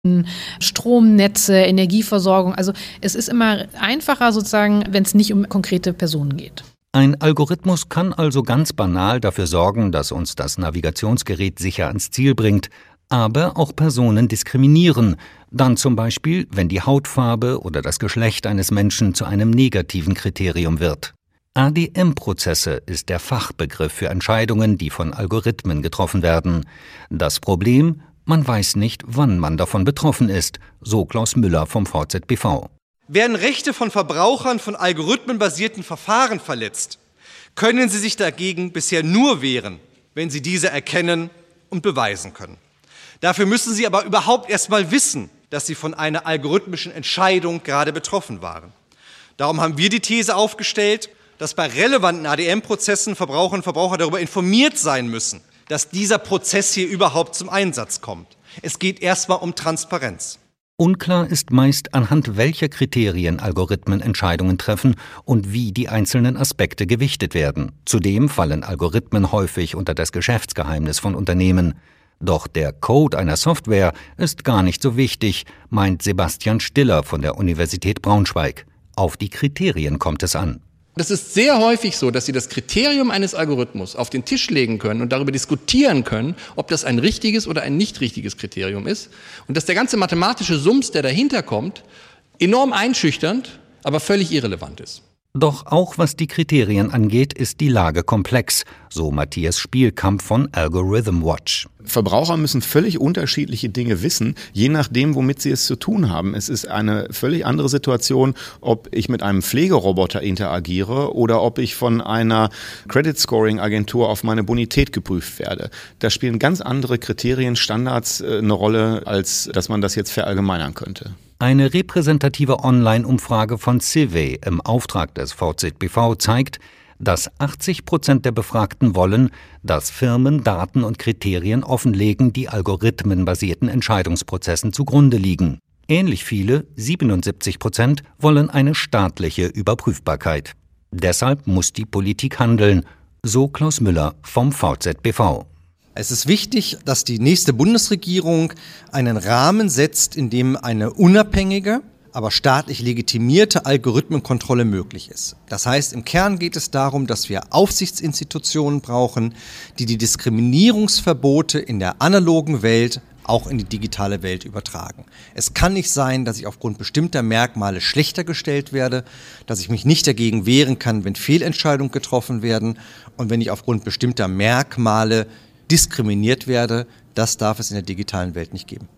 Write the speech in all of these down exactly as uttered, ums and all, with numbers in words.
Stromnetze, Energieversorgung. Also es ist immer einfacher sozusagen, wenn es nicht um konkrete Personen geht. Ein Algorithmus kann also ganz banal dafür sorgen, dass uns das Navigationsgerät sicher ans Ziel bringt, aber auch Personen diskriminieren, dann zum Beispiel, wenn die Hautfarbe oder das Geschlecht eines Menschen zu einem negativen Kriterium wird. A D M-Prozesse ist der Fachbegriff für Entscheidungen, die von Algorithmen getroffen werden. Das Problem: Man weiß nicht, wann man davon betroffen ist, so Klaus Müller vom V Z B V. Werden Rechte von Verbrauchern von algorithmenbasierten Verfahren verletzt, können sie sich dagegen bisher nur wehren, wenn sie diese erkennen und beweisen können. Dafür müssen sie aber überhaupt erst mal wissen, dass sie von einer algorithmischen Entscheidung gerade betroffen waren. Darum haben wir die These aufgestellt, dass bei relevanten A D M-Prozessen Verbraucherinnen und Verbraucher darüber informiert sein müssen, dass dieser Prozess hier überhaupt zum Einsatz kommt. Es geht erstmal um Transparenz. Unklar ist meist, anhand welcher Kriterien Algorithmen Entscheidungen treffen und wie die einzelnen Aspekte gewichtet werden. Zudem fallen Algorithmen häufig unter das Geschäftsgeheimnis von Unternehmen. Doch der Code einer Software ist gar nicht so wichtig, meint Sebastian Stiller von der Universität Braunschweig. Auf die Kriterien kommt es an. Es ist sehr häufig so, dass Sie das Kriterium eines Algorithmus auf den Tisch legen können und darüber diskutieren können, ob das ein richtiges oder ein nicht richtiges Kriterium ist. Und dass der ganze mathematische Sums, der dahinter kommt, enorm einschüchternd, aber völlig irrelevant ist. Doch auch was die Kriterien angeht, ist die Lage komplex, so Matthias Spielkamp von Algorithm Watch. Verbraucher müssen völlig unterschiedliche Dinge wissen, je nachdem, womit sie es zu tun haben. Es ist eine völlig andere Situation, ob ich mit einem Pflegeroboter interagiere oder ob ich von einer Credit-Scoring-Agentur auf meine Bonität geprüft werde. Da spielen ganz andere Kriterien, Standards eine Rolle, als dass man das jetzt verallgemeinern könnte. Eine repräsentative Online-Umfrage von Civey im Auftrag des V Z B V zeigt, dass achtzig Prozent der Befragten wollen, dass Firmen Daten und Kriterien offenlegen, die algorithmenbasierten Entscheidungsprozessen zugrunde liegen. Ähnlich viele, siebenundsiebzig Prozent, wollen eine staatliche Überprüfbarkeit. Deshalb muss die Politik handeln, so Klaus Müller vom V Z B V. Es ist wichtig, dass die nächste Bundesregierung einen Rahmen setzt, in dem eine unabhängige, aber staatlich legitimierte Algorithmenkontrolle möglich ist. Das heißt, im Kern geht es darum, dass wir Aufsichtsinstitutionen brauchen, die die Diskriminierungsverbote in der analogen Welt auch in die digitale Welt übertragen. Es kann nicht sein, dass ich aufgrund bestimmter Merkmale schlechter gestellt werde, dass ich mich nicht dagegen wehren kann, wenn Fehlentscheidungen getroffen werden und wenn ich aufgrund bestimmter Merkmale diskriminiert werde. Das darf es in der digitalen Welt nicht geben.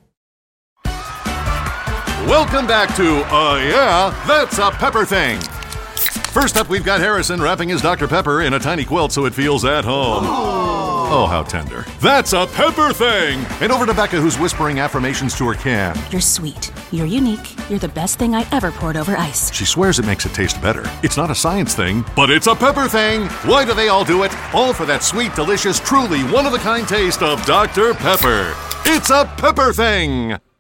Welcome back to Uh Yeah, That's a Pepper Thing. First up, we've got Harrison wrapping his Doctor Pepper in a tiny quilt so it feels at home. Oh, how tender. That's a Pepper Thing! And over to Becca, who's whispering affirmations to her can. You're sweet. You're unique. You're the best thing I ever poured over ice. She swears it makes it taste better. It's not a science thing, but it's a Pepper Thing! Why do they all do it? All for that sweet, delicious, truly one-of-a-kind taste of Doctor Pepper. It's a Pepper Thing!